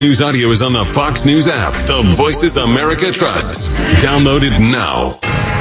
News Audio is on the Fox News app. The Voices America trusts. Download it now.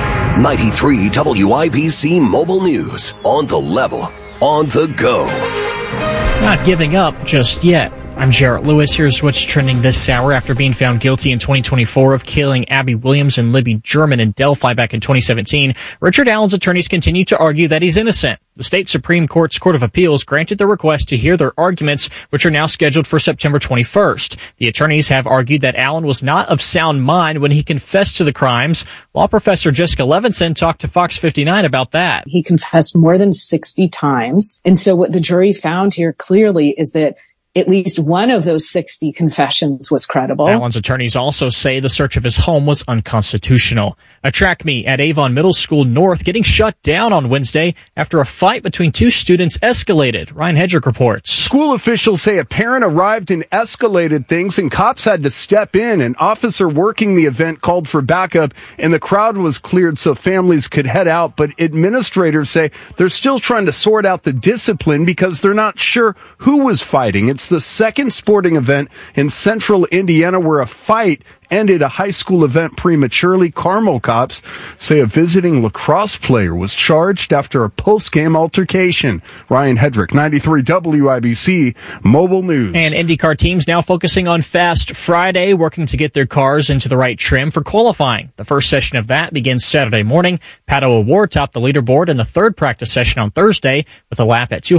93 WIBC Mobile News. On the level. On the go. Not giving up just yet. I'm Jarrett Lewis. Here's what's trending this hour. After being found guilty in 2024 of killing Abby Williams and Libby German in Delphi back in 2017, Richard Allen's attorneys continue to argue that he's innocent. The state Supreme Court's Court of Appeals granted the request to hear their arguments, which are now scheduled for September 21st. The attorneys have argued that Allen was not of sound mind when he confessed to the crimes. Law professor Jessica Levinson talked to Fox 59 about that. He confessed more than 60 times. And so what the jury found here clearly is that at least one of those 60 confessions was credible. Allen's attorneys also say the search of his home was unconstitutional. A track meet at Avon Middle School North getting shut down on Wednesday after a fight between two students escalated. Ryan Hedrick reports. School officials say a parent arrived and escalated things, and cops had to step in. An officer working the event called for backup, and the crowd was cleared so families could head out. But administrators say they're still trying to sort out the discipline because they're not sure who was fighting. It's the second sporting event in central Indiana where a fight ended a high school event prematurely. Carmel cops say a visiting lacrosse player was charged after a post-game altercation. Ryan Hedrick, 93 WIBC Mobile News. And IndyCar teams now focusing on Fast Friday, working to get their cars into the right trim for qualifying. The first session of that begins Saturday morning. Pato O'Ward topped the leaderboard in the third practice session on Thursday with a lap at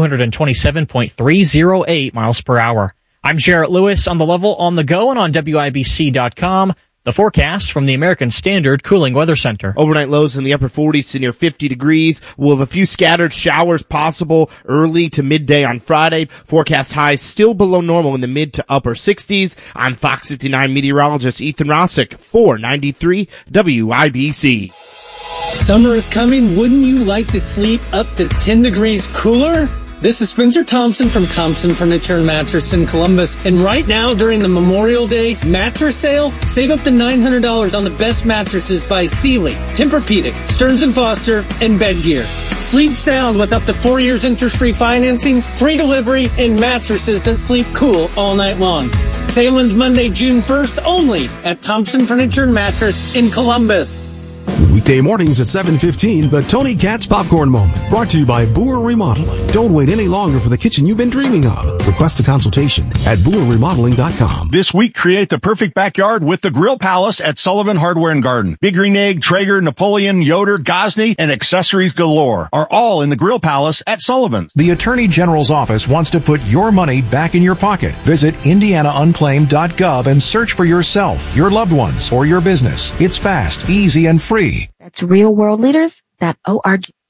227.308 miles per hour. I'm Jarrett Lewis on the level, on the go, and on WIBC.com. The forecast from the American Standard Cooling Weather Center. Overnight lows in the upper 40s to near 50 degrees. We'll have a few scattered showers possible early to midday on Friday. Forecast highs still below normal in the mid to upper 60s. I'm Fox 59 meteorologist Ethan Rossick for 93 WIBC. Summer is coming. Wouldn't you like to sleep up to 10 degrees cooler? This is Spencer Thompson from Thompson Furniture and Mattress in Columbus. And right now, during the Memorial Day mattress sale, save up to $900 on the best mattresses by Sealy, Tempur-Pedic, Stearns & Foster, and Bedgear. Sleep sound with up to 4 years interest-free financing, free delivery, and mattresses that sleep cool all night long. Sale ends Monday, June 1st only at Thompson Furniture and Mattress in Columbus. Weekday mornings at 7:15, the Tony Katz Popcorn Moment. Brought to you by Boer Remodeling. Don't wait any longer for the kitchen you've been dreaming of. Request a consultation at BoerRemodeling.com. This week, create the perfect backyard with the Grill Palace at Sullivan Hardware and Garden. Big Green Egg, Traeger, Napoleon, Yoder, Gosney, and accessories galore are all in the Grill Palace at Sullivan's. The Attorney General's office wants to put your money back in your pocket. Visit IndianaUnclaimed.gov and search for yourself, your loved ones, or your business. It's fast, easy, and free. That's realworldleaders.org.